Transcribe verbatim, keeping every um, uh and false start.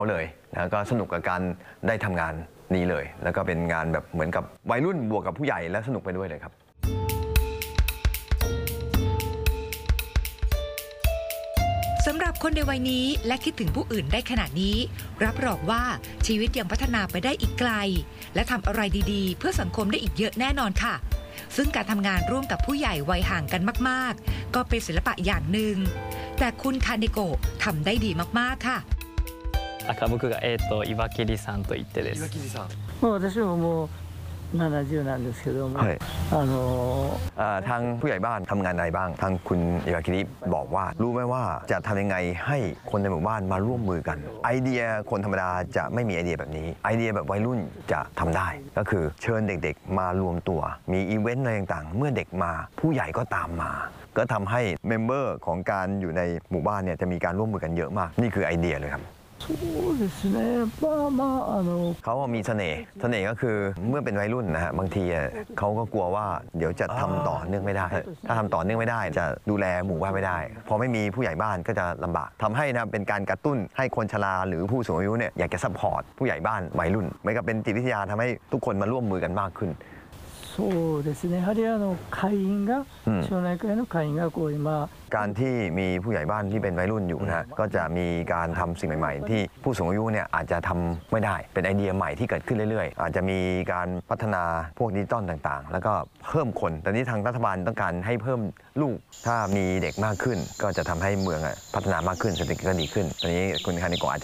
เลยนะก็สนุกกับการได้ทำงานนี้เลยแล้วก็เป็นงานแบบเหมือนกับวัยรุ่นบวกกับผู้ใหญ่และสนุกไปด้วยเลยครับสำหรับคนในวัยนี้และคิดถึงผู้อื่นได้ขนาดนี้รับรองว่าชีวิตยังพัฒนาไปได้อีกไกลและทำอะไรดีๆเพื่อสังคมได้อีกเยอะแน่นอนค่ะซึ่งการทำงานร่วมกับผู้ใหญ่วัยห่างกันมากๆก็เป็นศิลปะอย่างหนึ่งแต่คุณคาเนโกะทำได้ดีมากๆค่ะ赤僕がえっと岩切さんと言ってです。 岩切さん。 もう私ももうななじゅうなんですけども、あのทางผู้ใหญ่บ้านทำงานอะไรบ้างทางคุณอิวากิริบอกว่ารู้ไหมว่าจะทำยังไงให้คนในหมู่บ้านมาร่วมมือกันไอเดียคนธรรมดาจะไม่มีไอเดียแบบนี้ไอเดียแบบวัยรุ่นจะทำได้ก็คือเชิญเด็กๆมารวมตัวมีอีเวนต์อะไรต่างๆเมื่อเด็กมาผู้ใหญ่ก็ตามมาก็ทำให้เมมเบอร์ของการอยู่ในหมู่บ้านเนี่ยจะมีการร่วมมือกันเยอะมากนี่คือไอเดียเลยครับそうですねまあまああのเขามีเสน่ห์เสน่ห์ก็คือเมื่อเป็นวัยรุ่นนะฮะบางทีเขาก็กลัวว่าเดี๋ยวจะทำต่อเนื่องไม่ได้ถ้าทำต่อเนื่องไม่ได้จะดูแลหมู่บ้านไม่ได้พอไม่มีผู้ใหญ่บ้านก็จะลำบากทำให้นะเป็นการกระตุ้นให้คนชราหรือผู้สูงอายุเนี่ยอยากจะซัพพอร์ตผู้ใหญ่บ้านวัยรุ่นเหมือนกับเป็นจิตวิทยาทำให้ทุกคนมาร่วมมือกันมากขึ้นそうですねやはりあの会員が町内会の会員がこう今การที่มีผู้ใหญ่บ้านที่เป็นวัยรุ่นอยู่นะก็จะมีการทำสิ่งใหม่ๆที่ผู้สูงอายุเนี่ยอาจจะทำไม่ได้เป็นไอเดียใหม่ที่เกิดขึ้นเรื่อยๆอาจจะมีการพัฒนาพวกดิจิตอลต่างๆแล้วก็เพิ่มคนตอนนี้ทางรัฐบาลต้องการให้เพิ่มลูกถ้ามีเด็กมากขึ้นก็จะทำให้เมืองพัฒนามากขึ้นเศรษฐกิจก็ดีขึ้นตอนนี้คุณคานิโกะอาจจะ